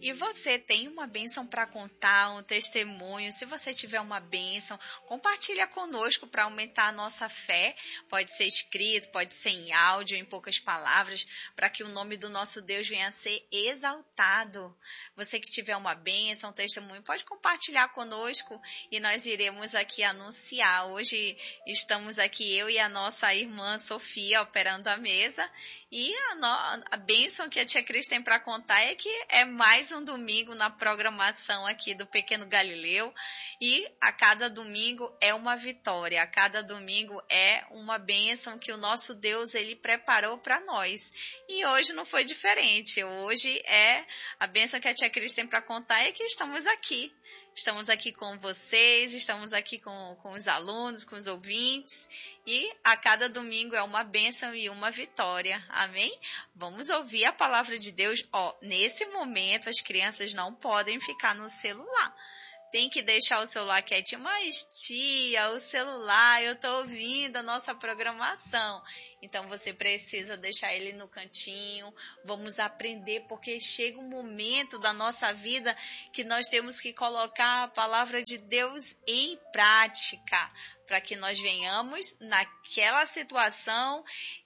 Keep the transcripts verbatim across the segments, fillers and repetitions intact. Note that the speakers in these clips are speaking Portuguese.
E você tem uma bênção para contar, um testemunho? Se você tiver uma bênção, compartilha conosco para aumentar a nossa fé. Pode ser escrito, pode ser em áudio, em poucas palavras, para que o nome do nosso Deus venha a ser exaltado. Você que tiver uma bênção, um testemunho, pode compartilhar conosco e nós iremos aqui anunciar. Hoje estamos aqui eu e a nossa irmã Sofia operando a mesa. E a, no, a bênção que a tia Cris tem para contar é que é mais um domingo na programação aqui do Pequeno Galileu. E a cada domingo é uma vitória, a cada domingo é uma bênção que o nosso Deus ele preparou para nós. E hoje não foi diferente. Hoje é a bênção que a tia Cris tem para contar é que estamos aqui. Estamos aqui com vocês, estamos aqui com, com os alunos, com os ouvintes, e a cada domingo é uma bênção e uma vitória, amém? Vamos ouvir a palavra de Deus. Ó, nesse momento as crianças não podem ficar no celular, tem que deixar o celular quietinho. Mas tia, o celular, eu estou ouvindo a nossa programação. Então você precisa deixar ele no cantinho. Vamos aprender, porque chega um momento da nossa vida que nós temos que colocar a palavra de Deus em prática, para que nós venhamos naquela situação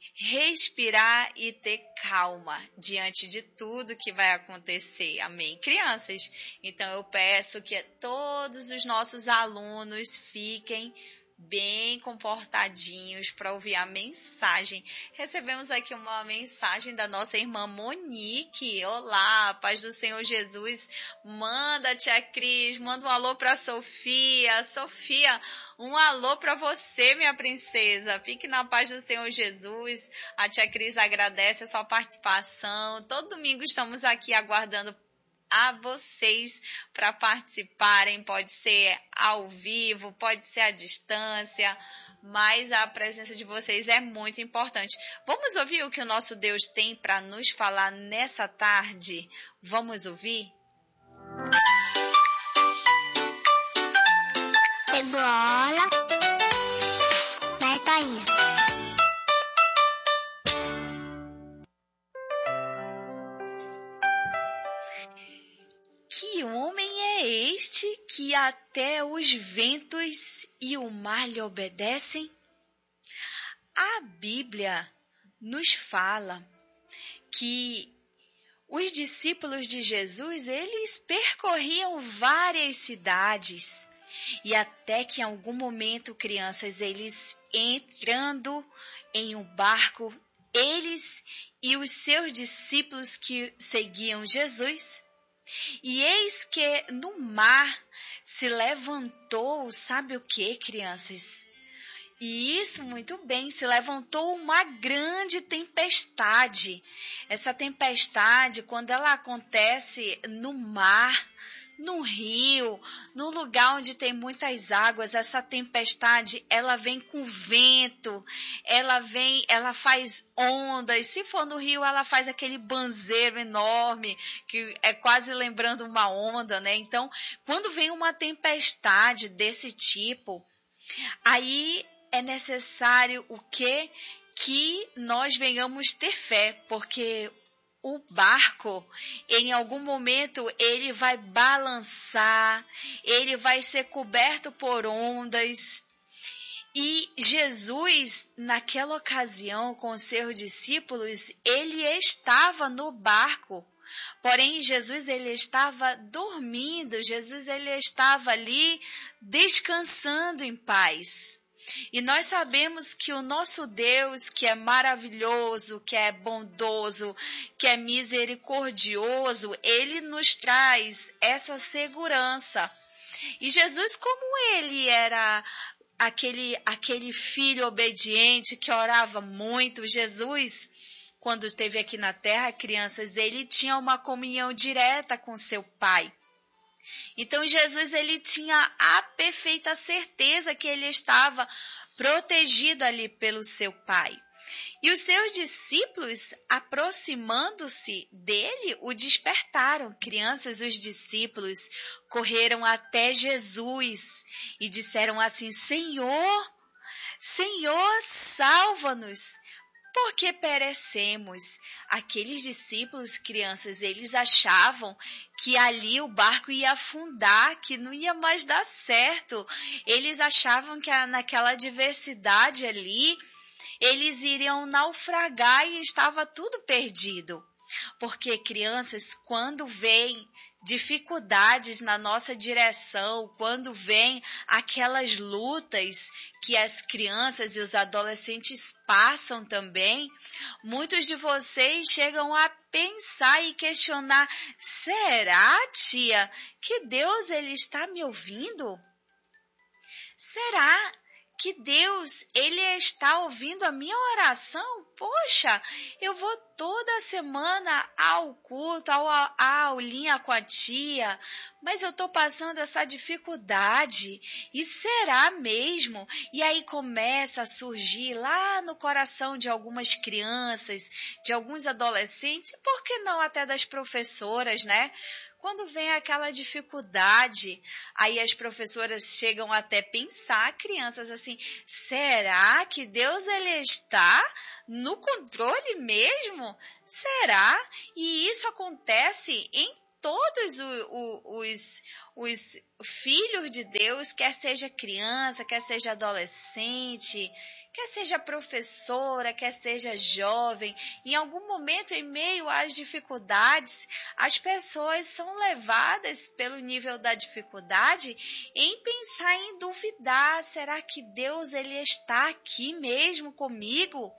respirar e ter calma diante de tudo que vai acontecer. Amém, crianças? Então eu peço que todos os nossos alunos fiquem bem comportadinhos para ouvir a mensagem. Recebemos aqui uma mensagem da nossa irmã Monique. Olá, paz do Senhor Jesus. Manda, tia Cris, manda um alô para Sofia. Sofia, um alô para você, minha princesa. Fique na paz do Senhor Jesus. A tia Cris agradece a sua participação. Todo domingo estamos aqui aguardando a vocês para participarem. Pode ser ao vivo, pode ser à distância, mas a presença de vocês é muito importante. Vamos ouvir o que o nosso Deus tem para nos falar nessa tarde? Vamos ouvir? Cebola, castanha. Que homem é este que até os ventos e o mar lhe obedecem? A Bíblia nos fala que os discípulos de Jesus, eles percorriam várias cidades e até que em algum momento, crianças, eles entrando em um barco, eles e os seus discípulos que seguiam Jesus, e eis que no mar se levantou, sabe o que, crianças? E isso, muito bem, se levantou uma grande tempestade. Essa tempestade, quando ela acontece no mar, no rio, no lugar onde tem muitas águas, essa tempestade, ela vem com vento, ela vem, ela faz ondas. Se for no rio, ela faz aquele banzeiro enorme, que é quase lembrando uma onda, né? Então, quando vem uma tempestade desse tipo, aí é necessário o quê? Que nós venhamos ter fé, porque o barco, em algum momento, ele vai balançar, ele vai ser coberto por ondas. E Jesus, naquela ocasião, com os seus discípulos, ele estava no barco. Porém, Jesus, ele estava dormindo, Jesus, ele estava ali descansando em paz. E nós sabemos que o nosso Deus, que é maravilhoso, que é bondoso, que é misericordioso, ele nos traz essa segurança. E Jesus, como ele era aquele, aquele filho obediente que orava muito, Jesus, quando esteve aqui na terra, crianças, ele tinha uma comunhão direta com seu Pai. Então, Jesus, ele tinha a perfeita certeza que ele estava protegido ali pelo seu Pai. E os seus discípulos, aproximando-se dele, o despertaram. Crianças, os discípulos correram até Jesus e disseram assim: Senhor, Senhor, salva-nos. porque perecemos. Aqueles discípulos, crianças, eles achavam que ali o barco ia afundar, que não ia mais dar certo. Eles achavam que naquela adversidade ali, eles iriam naufragar e estava tudo perdido. Porque, crianças, quando vem dificuldades na nossa direção, quando vem aquelas lutas que as crianças e os adolescentes passam também, muitos de vocês chegam a pensar e questionar: será, tia, que Deus ele está me ouvindo? Será que Deus ele está ouvindo a minha oração? Poxa, eu vou toda semana ao culto, ao, à aulinha com a tia, mas eu estou passando essa dificuldade. E será mesmo? E aí começa a surgir lá no coração de algumas crianças, de alguns adolescentes, e por que não até das professoras, né? Quando vem aquela dificuldade, aí as professoras chegam até pensar, crianças assim, será que Deus ele está no controle mesmo? Será? E isso acontece em todos os, os, os filhos de Deus, quer seja criança, quer seja adolescente, quer seja professora, quer seja jovem, em algum momento, em meio às dificuldades, as pessoas são levadas pelo nível da dificuldade em pensar em duvidar, será que Deus ele está aqui mesmo comigo?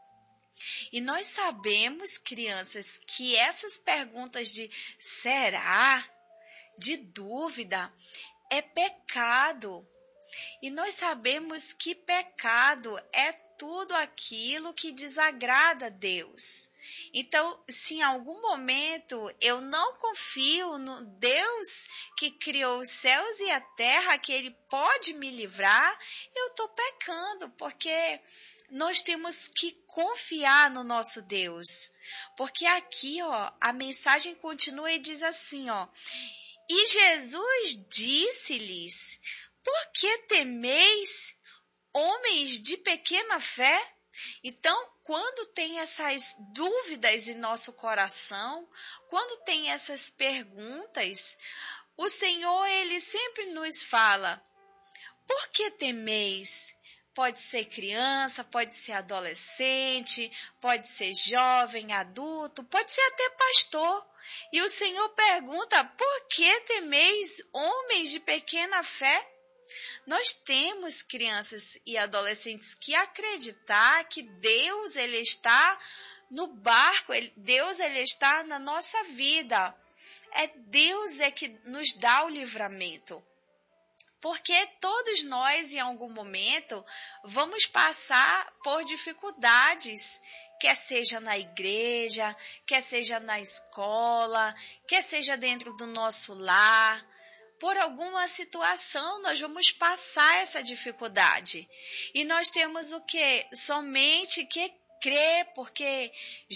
E nós sabemos, crianças, que essas perguntas de será, de dúvida, é pecado. E nós sabemos que pecado é tudo aquilo que desagrada a Deus. Então, se em algum momento eu não confio no Deus que criou os céus e a terra, que Ele pode me livrar, eu estou pecando, porque nós temos que confiar no nosso Deus. Porque aqui, ó, a mensagem continua e diz assim, ó, e Jesus disse-lhes: por que temeis, homens de pequena fé? Então, quando tem essas dúvidas em nosso coração, quando tem essas perguntas, o Senhor, Ele sempre nos fala: por que temeis? Pode ser criança, pode ser adolescente, pode ser jovem, adulto, pode ser até pastor. E o Senhor pergunta: por que temeis, homens de pequena fé? Nós temos, crianças e adolescentes, que acreditar que Deus ele está no barco, Deus ele está na nossa vida. É Deus é que nos dá o livramento. Porque todos nós, em algum momento, vamos passar por dificuldades, quer seja na igreja, quer seja na escola, quer seja dentro do nosso lar. Por alguma situação, nós vamos passar essa dificuldade. E nós temos o quê? Somente que crer, porque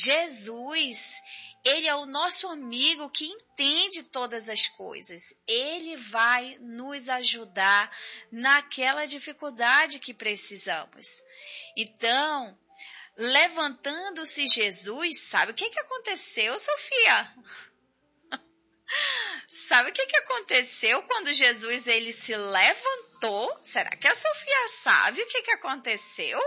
Jesus, Ele é o nosso amigo que entende todas as coisas. Ele vai nos ajudar naquela dificuldade que precisamos. Então, levantando-se Jesus, sabe o que, que aconteceu, Sofia? Sabe o que, que aconteceu quando Jesus ele se levantou? Será que a Sofia sabe o que, que aconteceu?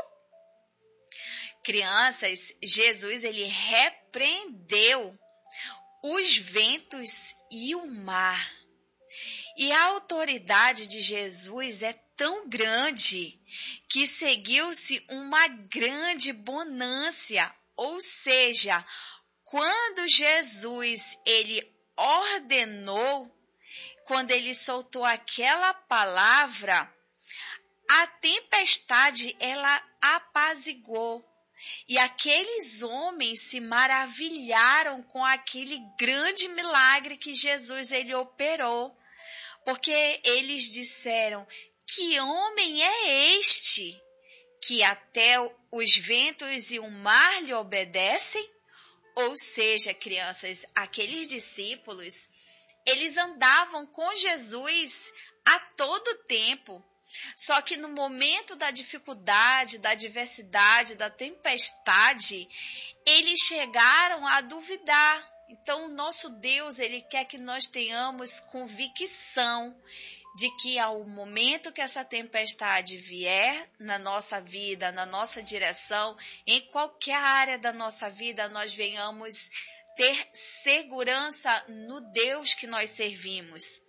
Crianças, Jesus ele repreendeu os ventos e o mar. E a autoridade de Jesus é tão grande que seguiu-se uma grande bonança, ou seja, quando Jesus ele ordenou, quando ele soltou aquela palavra, a tempestade ela apaziguou. E aqueles homens se maravilharam com aquele grande milagre que Jesus ele operou, porque eles disseram: que homem é este que até os ventos e o mar lhe obedecem? Ou seja, crianças, aqueles discípulos, eles andavam com Jesus a todo tempo. Só que no momento da dificuldade, da adversidade, da tempestade, eles chegaram a duvidar. Então, o nosso Deus, ele quer que nós tenhamos convicção de que ao momento que essa tempestade vier na nossa vida, na nossa direção, em qualquer área da nossa vida, nós venhamos ter segurança no Deus que nós servimos.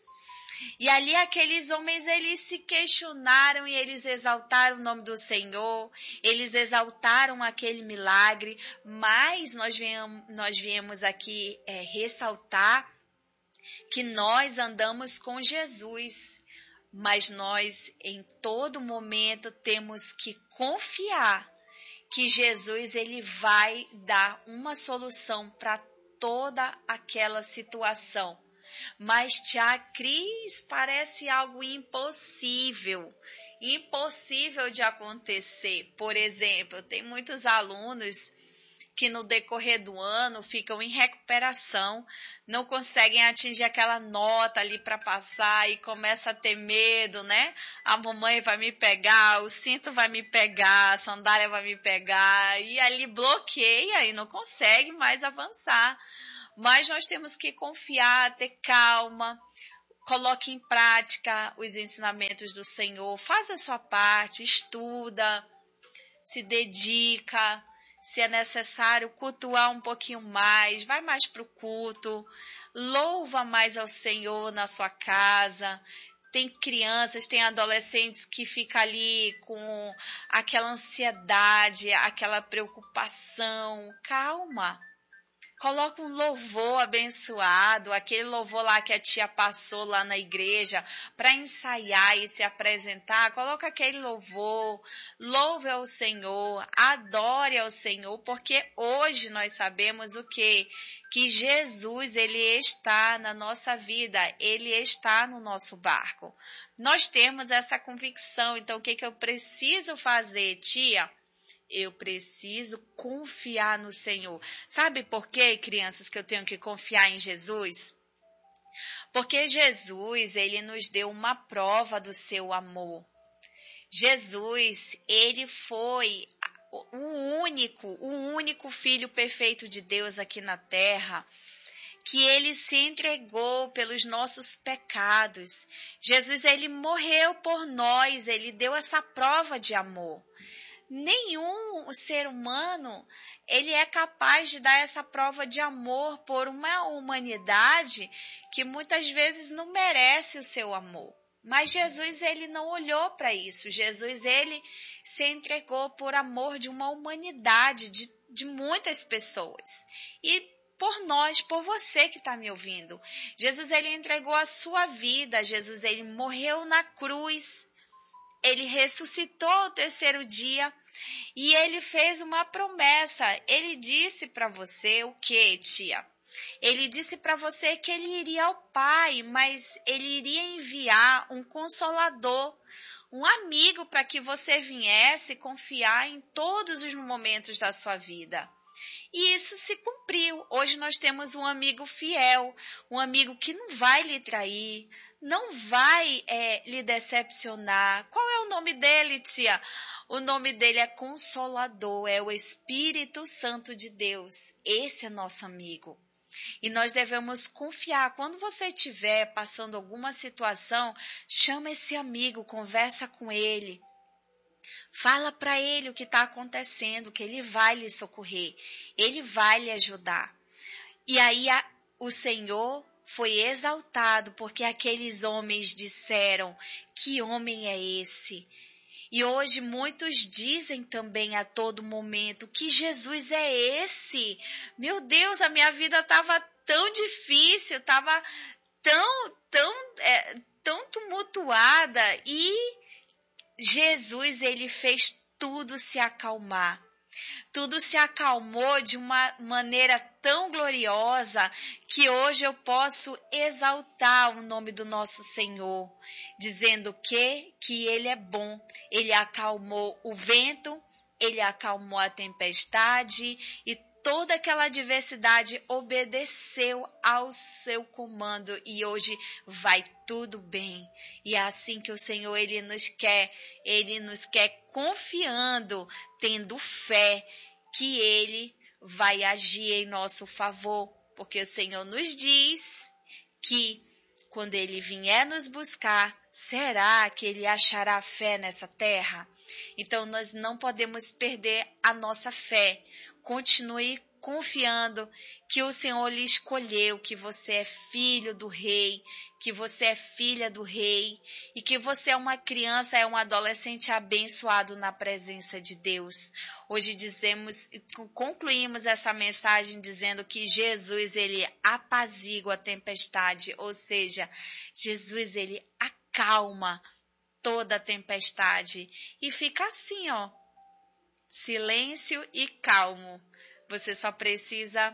E ali aqueles homens, eles se questionaram e eles exaltaram o nome do Senhor, eles exaltaram aquele milagre, mas nós viemos, nós viemos aqui é, ressaltar que nós andamos com Jesus, mas nós em todo momento temos que confiar que Jesus ele vai dar uma solução para toda aquela situação. Mas, tia Cris, parece algo impossível, impossível de acontecer. Por exemplo, tem muitos alunos que no decorrer do ano ficam em recuperação, não conseguem atingir aquela nota ali para passar e começa a ter medo, né? A mamãe vai me pegar, o cinto vai me pegar, a sandália vai me pegar, e ali bloqueia e não consegue mais avançar. Mas nós temos que confiar, ter calma, coloque em prática os ensinamentos do Senhor, faça a sua parte, estuda, se dedica, se é necessário cultuar um pouquinho mais, vai mais para o culto, louva mais ao Senhor na sua casa. Tem crianças, tem adolescentes que ficam ali com aquela ansiedade, aquela preocupação. Calma. Coloca um louvor abençoado, aquele louvor lá que a tia passou lá na igreja para ensaiar e se apresentar. Coloca aquele louvor, louve ao Senhor, adore ao Senhor, porque hoje nós sabemos o quê? Que Jesus, ele está na nossa vida, ele está no nosso barco. Nós temos essa convicção, então o que, que eu preciso fazer, tia? Eu preciso confiar no Senhor. Sabe por quê, crianças, que eu tenho que confiar em Jesus? Porque Jesus, ele nos deu uma prova do seu amor. Jesus, ele foi o único, o único filho perfeito de Deus aqui na terra, que ele se entregou pelos nossos pecados. Jesus, ele morreu por nós, ele deu essa prova de amor. Nenhum ser humano ele é capaz de dar essa prova de amor por uma humanidade que muitas vezes não merece o seu amor. Mas Jesus ele não olhou para isso. Jesus ele se entregou por amor de uma humanidade, de, de muitas pessoas. E por nós, por você que está me ouvindo. Jesus ele entregou a sua vida. Jesus ele morreu na cruz. Ele ressuscitou ao terceiro dia e ele fez uma promessa. Ele disse para você o que, tia? Ele disse para você que ele iria ao Pai, mas ele iria enviar um consolador, um amigo para que você viesse confiar em todos os momentos da sua vida. E isso se cumpriu. Hoje nós temos um amigo fiel, um amigo que não vai lhe trair, não vai é, lhe decepcionar. Qual é o nome dele, tia? O nome dele é Consolador, é o Espírito Santo de Deus. Esse é nosso amigo. E nós devemos confiar. Quando você estiver passando alguma situação, chama esse amigo, conversa com ele. Fala para ele o que está acontecendo, que ele vai lhe socorrer, ele vai lhe ajudar. E aí a, o Senhor foi exaltado, porque aqueles homens disseram, que homem é esse? E hoje muitos dizem também a todo momento, que Jesus é esse? Meu Deus, a minha vida estava tão difícil, estava tão, tão, é, tão tumultuada e Jesus, ele fez tudo se acalmar. Tudo se acalmou de uma maneira tão gloriosa que hoje eu posso exaltar o nome do nosso Senhor, dizendo que, que Ele é bom. Ele acalmou o vento, Ele acalmou a tempestade e toda aquela adversidade obedeceu ao seu comando e hoje vai tudo bem. E é assim que o Senhor, Ele nos quer, Ele nos quer confiando, tendo fé que Ele vai agir em nosso favor, porque o Senhor nos diz que quando Ele vier nos buscar, será que Ele achará fé nessa terra? Então, nós não podemos perder a nossa fé. Continue confiando que o Senhor lhe escolheu, que você é filho do rei, que você é filha do rei e que você é uma criança, é um adolescente abençoado na presença de Deus. Hoje dizemos, concluímos essa mensagem dizendo que Jesus, ele apazigua a tempestade, ou seja, Jesus, ele acalma toda a tempestade e fica assim, ó, silêncio e calmo. Você só precisa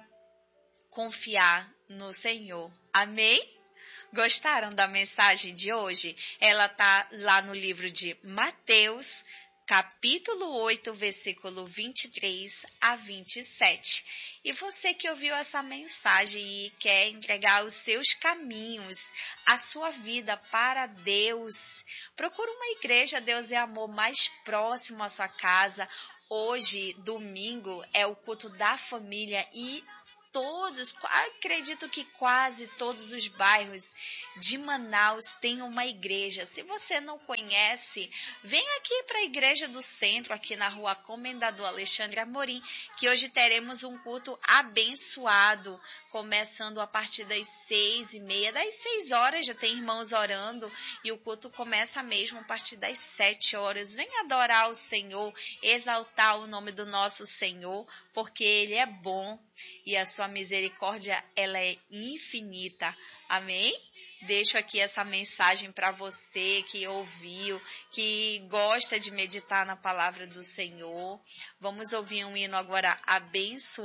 confiar no Senhor. Amém? Gostaram da mensagem de hoje? Ela tá lá no livro de Mateus, capítulo oito, versículo vinte e três a vinte e sete. E você que ouviu essa mensagem e quer entregar os seus caminhos, a sua vida para Deus, procura uma igreja Deus é Amor mais próximo à sua casa. Hoje, domingo, é o culto da família e todos, acredito que quase todos os bairros de Manaus têm uma igreja. Se você não conhece, vem aqui para a Igreja do Centro, aqui na rua Comendador Alexandre Amorim, que hoje teremos um culto abençoado, começando a partir das seis e meia, das seis horas já tem irmãos orando e o culto começa mesmo a partir das sete horas. Vem adorar o Senhor, exaltar o nome do nosso Senhor, porque Ele é bom e a sua misericórdia ela é infinita. Amém? Deixo aqui essa mensagem para você que ouviu, que gosta de meditar na palavra do Senhor. Vamos ouvir um hino agora abençoado.